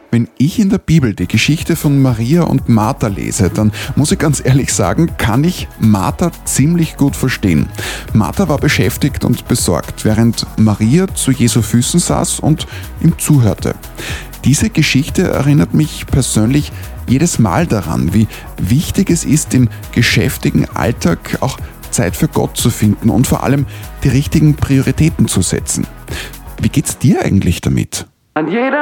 Wenn ich in der Bibel die Geschichte von Maria und Martha lese, dann muss ich ganz ehrlich sagen, kann ich Martha ziemlich gut verstehen. Martha war beschäftigt und besorgt, während Maria zu Jesu Füßen saß und ihm zuhörte. Diese Geschichte erinnert mich persönlich jedes Mal daran, wie wichtig es ist, im geschäftigen Alltag auch Zeit für Gott zu finden und vor allem die richtigen Prioritäten zu setzen. Wie geht's dir eigentlich damit?